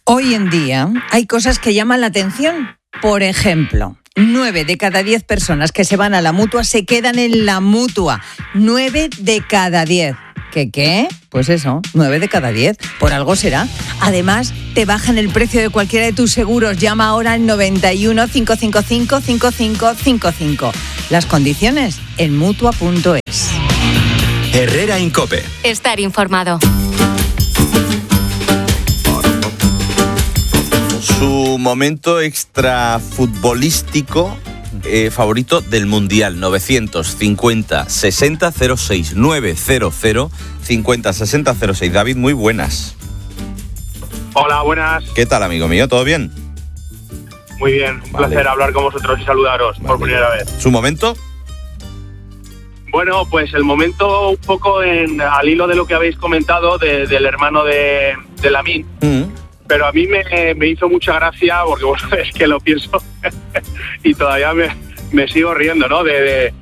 Hoy en día hay cosas que llaman la atención. Por ejemplo, 9 de cada 10 personas que se van a la Mutua se quedan en la Mutua. 9 de cada 10. ¿Qué? Pues eso, 9 de cada 10. Por algo será. Además, te bajan el precio de cualquiera de tus seguros. Llama ahora al 91 555 5555. Las condiciones en Mutua.es. Herrera en COPE. Estar informado. Su momento extrafutbolístico favorito del Mundial, 950-60-06, 900-50-60-06. David, muy buenas. Hola, buenas. ¿Qué tal, amigo mío? ¿Todo bien? Muy bien, un placer hablar con vosotros y saludaros por primera vez. ¿Su momento? Bueno, pues el momento un poco al hilo de lo que habéis comentado del hermano de Lamine. Pero a mí me hizo mucha gracia, porque vos sabés que lo pienso y todavía me sigo riendo, ¿no? De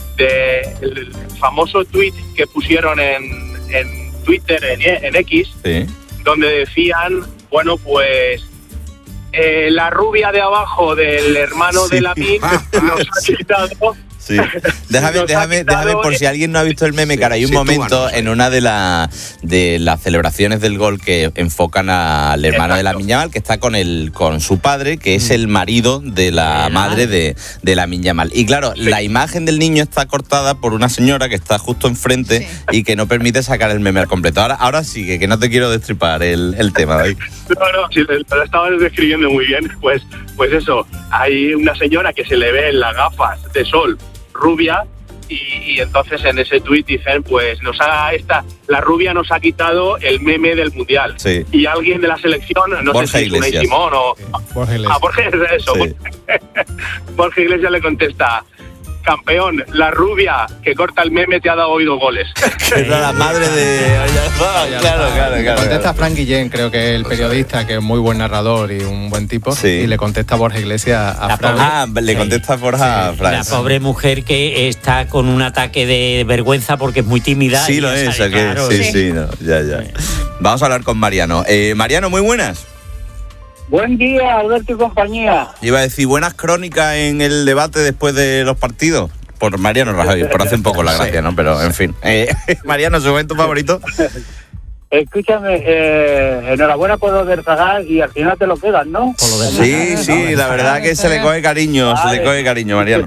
el famoso tuit que pusieron en Twitter, en X, sí, donde decían, bueno, pues la rubia de abajo del hermano de Lamine nos ha quitado... Sí. Déjame por si alguien no ha visto el meme, que ahora hay un momento en una de las celebraciones del gol que enfocan al hermano de Lamine Yamal, que está con su padre, que es el marido de la madre de Lamine Yamal. Y claro, la imagen del niño está cortada por una señora que está justo enfrente y que no permite sacar el meme al completo. Ahora sigue, que no te quiero destripar el tema, David. No, sí, lo estabas describiendo muy bien. Pues eso, hay una señora que se le ve en las gafas de sol rubia y entonces en ese tuit dicen, pues la rubia nos ha quitado el meme del Mundial. Sí. Y alguien de la selección, no Borja sé si es Unai Iglesias. Simón o... Borja Iglesias. Borja Iglesias, eso. Sí. Borja Iglesias le contesta: campeón, la rubia que corta el meme te ha dado oído goles. Es la madre de... Claro. Le contesta Frank Guillén, creo que es el periodista, que es muy buen narrador y un buen tipo, Sí. y le contesta Borja Iglesias a Frank. Le contesta Borja a Frank. La pobre mujer que está con un ataque de vergüenza porque es muy tímida. Sí, y lo ya es, sale, claro, ya. Vamos a hablar con Mariano. Mariano, muy buenas. Buen día, Alberto y compañía. Iba a decir, buenas crónicas en el debate después de los partidos. Por Mariano Rajoy, por hacer un poco la gracia, ¿no? Pero, en fin. Mariano, ¿su momento favorito? Escúchame, enhorabuena por lo del Zagal y al final te lo quedas, ¿no? Sí, la verdad que se le coge cariño, Mariano.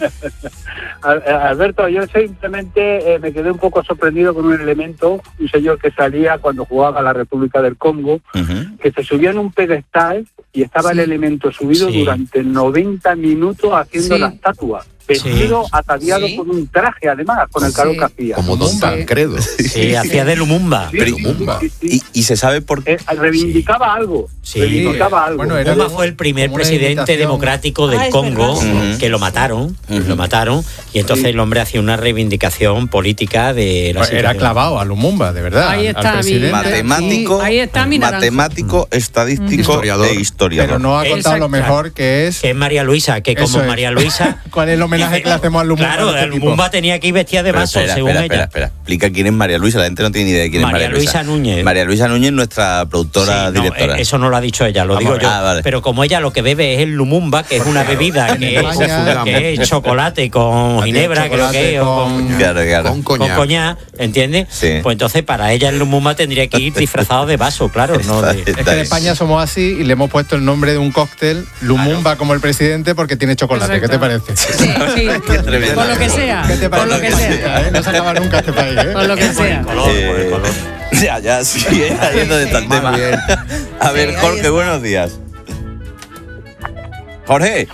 Alberto, yo simplemente me quedé un poco sorprendido con un elemento, un señor que salía cuando jugaba la República del Congo, que se subía en un pedestal y estaba el elemento subido durante 90 minutos haciendo la estatua. Vestido, ataviado con un traje, además, con el calor que hacía. Como Don Tancredo. Sí, hacía de Lumumba. ¿Y se sabe por qué? Reivindicaba algo. Sí. Reivindicaba algo. Bueno, Lumumba fue el primer presidente democrático del Congo, que lo mataron, y entonces el hombre hacía una reivindicación política de la situación. Era clavado a Lumumba, de verdad. Ahí está, al presidente. Matemático, estadístico e historiador. Pero no ha contado lo mejor que es... Que es María Luisa, que como María Luisa... ¿Cuál es el homenaje que le hacemos a Lumumba? Claro, Lumumba tenía que ir vestida de vaso, según ella. Espera. Explica quién es María Luisa. La gente no tiene ni idea de quién es María Luisa. Núñez. María Luisa Núñez, nuestra productora, directora. Eso no lo ha dicho ella, lo digo yo. Vale. Pero como ella lo que bebe es el Lumumba, que es una bebida que es chocolate con ginebra, creo que es, o con coñac, ¿entiendes? Sí. Pues entonces para ella el Lumumba tendría que ir disfrazado de vaso, claro. Es que en España somos así y le hemos puesto el nombre de un cóctel, Lumumba, como el presidente, porque tiene chocolate. ¿Qué te parece? Sí. Por lo que sea. ¿Qué te parece? Por lo que sea. No se acaba nunca este país, ¿eh? Por lo que sea. Por el color. Ya, sí, ahí es donde está el tema. A ver, Jorge, buenos días. Jorge.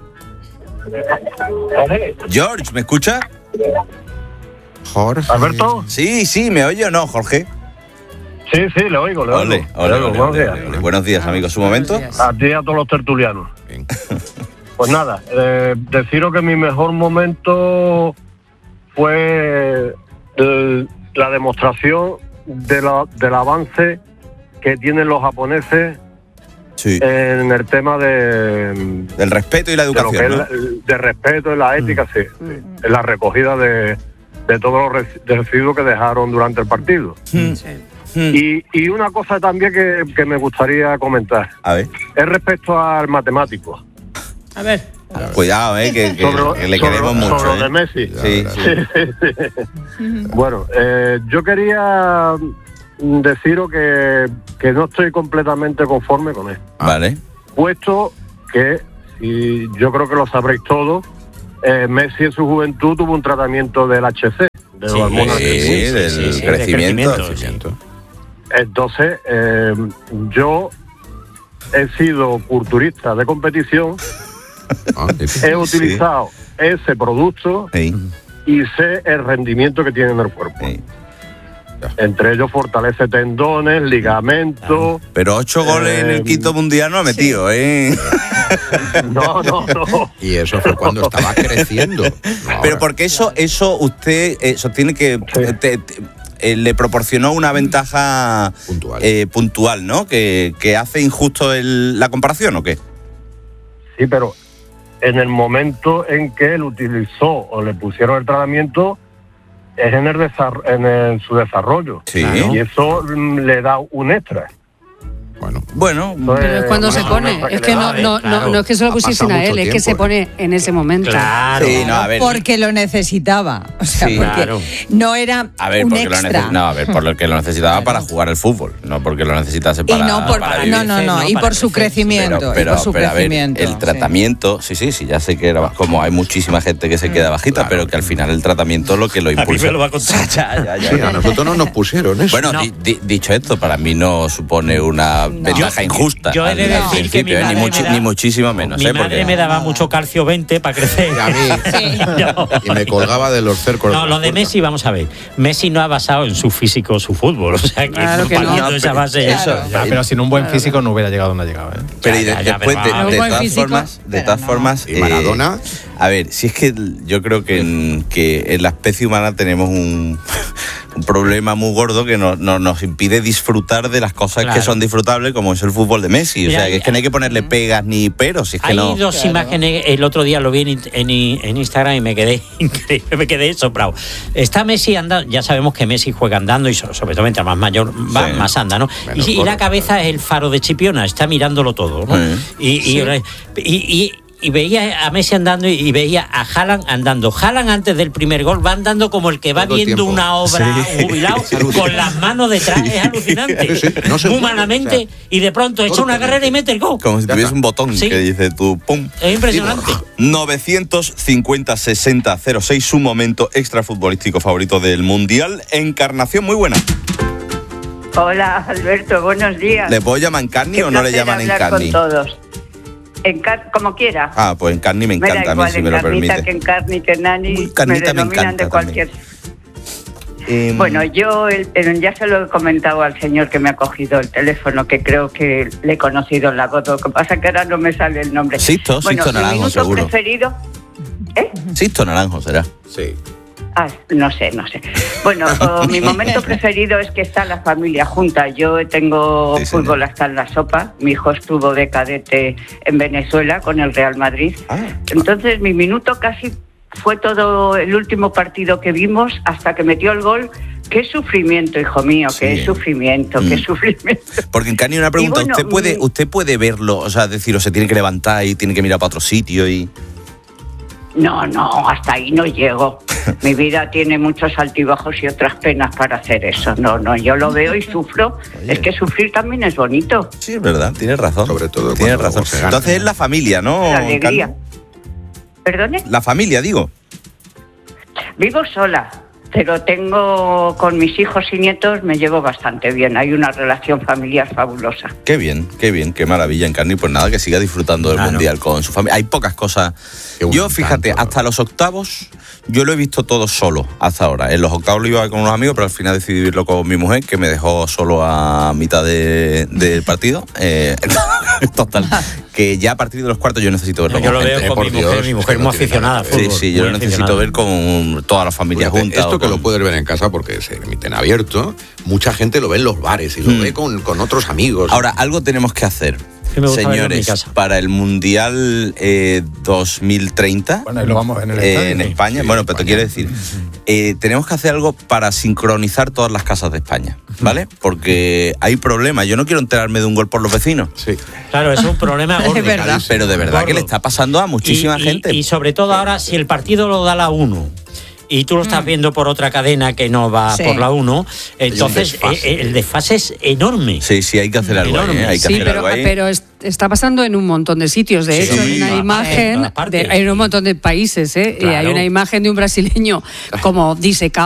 George, ¿me escucha? Jorge. ¿Alberto? Sí, ¿me oye o no, Jorge? Sí, le oigo. Ole. Buenos días, amigos. ¿Su momento? A ti y a todos los tertulianos. Bien. Pues nada, deciros que mi mejor momento fue la demostración del avance que tienen los japoneses en el tema del respeto y la educación, ¿no? De respeto y la ética, sí. En la recogida de todos los residuos que dejaron durante el partido. Y una cosa también que me gustaría comentar. A ver. Es respecto al matemático. A ver. Cuidado, que le queremos mucho. Sobre lo de Messi. Sí. Bueno, yo quería deciros que no estoy completamente conforme con esto. Vale. Puesto que, y yo creo que lo sabréis todos, Messi en su juventud tuvo un tratamiento del HC, de hormonas del crecimiento. Entonces, yo he sido culturista de competición, he utilizado ese producto y sé el rendimiento que tiene en el cuerpo. Entre ellos fortalece tendones, ligamentos. Pero 8 goles en el quinto mundial no ha metido, No. Y eso fue cuando estaba creciendo. Pero porque eso usted sostiene que le proporcionó una ventaja puntual, ¿no? Que hace injusto la comparación, ¿o qué? Sí, pero en el momento en que él utilizó o le pusieron el tratamiento, es en su desarrollo. Sí. Y eso le da un extra. Bueno. Pero es cuando se pone. Es que no es que se lo pusiesen a él, es que se pone en ese momento. Claro. Sí, no, a ver. Porque lo necesitaba. O sea, porque no era un extra. Por lo que lo necesitaba para jugar el fútbol, no porque lo necesitase para. Y por su crecimiento. Pero a ver, el tratamiento, sí, ya sé que era como hay muchísima gente que se queda bajita, pero que al final el tratamiento es lo que lo impulsa. A mí me lo va a contar. Sí, a nosotros no nos pusieron eso. Bueno, dicho esto, para mí no supone una ventaja injusta. Yo he de decir que mi madre ni muchísimo menos. Mi madre me daba mucho calcio 20 para crecer. Y a mí. Y me colgaba de los cercos. No, lo de Messi, vamos a ver. Messi no ha basado en su físico su fútbol. O sea, que claro que no. Esa base. Pero sin un buen físico no hubiera llegado donde ha llegado. Pero después, de todas formas. Y Maradona. A ver, si es que yo creo que en la especie humana tenemos un problema muy gordo que nos impide disfrutar de las cosas que son disfrutables, como es el fútbol de Messi. O sea, que es que no hay que ponerle pegas ni peros. Es que hay dos imágenes, el otro día lo vi en Instagram y me quedé sobrado. Está Messi andando, ya sabemos que Messi juega andando y sobre todo mientras más mayor va, más anda, ¿no? Y la cabeza es el faro de Chipiona, está mirándolo todo, ¿no? Y veía a Messi andando y veía a Haaland andando. Haaland antes del primer gol va andando como el que va viendo una obra jubilado con las manos detrás. Es alucinante. Humanamente. Y de pronto echa una carrera y mete el gol. Como si tuviese un botón que dice tú, ¡pum! Es impresionante. 950-60-06, su momento extra futbolístico favorito del Mundial. Encarnación, muy buena. Hola, Alberto, buenos días. ¿Le puedo llamar Encarni o no le llaman Encarni? Con todos. Como quiera. Pues Encarni me encanta, a mí, si me lo permite. Que Encarni, que Nani, me denominan de cualquier. Bueno, yo ya se lo he comentado al señor que me ha cogido el teléfono, que creo que le he conocido en la voz. Lo que pasa es que ahora no me sale el nombre. Sisto Naranjo, seguro. Mi minuto preferido. Sisto Naranjo será. Sí. No sé. Bueno, mi momento preferido es que está la familia junta. Yo tengo fútbol hasta en la sopa. Mi hijo estuvo de cadete en Venezuela con el Real Madrid. Entonces mi minuto casi fue todo el último partido que vimos hasta que metió el gol. Qué sufrimiento, hijo mío, qué sufrimiento. Porque, Encarni, una pregunta. Bueno, ¿Usted puede verlo? O sea, decir, o se tiene que levantar y tiene que mirar para otro sitio y... No, hasta ahí no llego. Mi vida tiene muchos altibajos y otras penas para hacer eso. No, yo lo veo y sufro. Oye. Es que sufrir también es bonito. Sí, es verdad, tienes razón. Sobre todo tienes razón. Entonces es la familia, ¿no? La alegría. ¿Perdone? La familia, digo. Vivo sola, pero tengo con mis hijos y nietos, me llevo bastante bien. Hay una relación familiar fabulosa. Qué bien, qué maravilla, Encarni. Pues nada, que siga disfrutando del Mundial con su familia. Hay pocas cosas. Yo, fíjate, hasta los octavos, yo lo he visto todo solo hasta ahora. En los octavos lo iba con unos amigos, pero al final decidí vivirlo con mi mujer, que me dejó solo a mitad del partido. Total, que ya a partir de los cuartos yo necesito verlo. Yo lo veo con mi mujer muy aficionada al fútbol. Sí, yo lo necesito ver con toda la familia junta. Esto que lo puedes ver en casa porque se emiten abierto, mucha gente lo ve en los bares y lo ve con otros amigos. Ahora, algo tenemos que hacer. Que me gusta verlo en mi señores, casa. para el Mundial 2030 Bueno, ahí lo vamos en el en España, bueno, pero te quiero decir, tenemos que hacer algo para sincronizar todas las casas de España, ¿vale? Porque hay problemas. Yo no quiero enterarme de un gol por los vecinos. Sí. Claro, es un problema gordo. Es verdad. Pero de verdad que le está pasando a muchísima gente. Y sobre todo ahora, si el partido lo da la 1 y tú lo estás viendo por otra cadena que no va por la 1, entonces el desfase es enorme. Sí, hay que hacer algo ahí, hay que hacer algo ahí. Pero está pasando en un montón de sitios. De hecho, hay una imagen, hay un montón de países, y hay una imagen de un brasileño como disecado